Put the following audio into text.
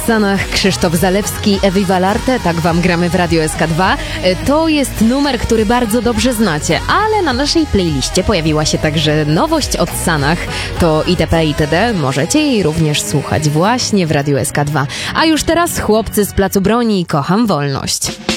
Sanach, Krzysztof Zalewski, Ewi Valarte, tak wam gramy w Radio SK2. To jest numer, który bardzo dobrze znacie, ale na naszej playliście pojawiła się także nowość od Sanach. To itp. itd. Możecie jej również słuchać właśnie w Radio SK2. A już teraz chłopcy z Placu Broni, Kocham wolność.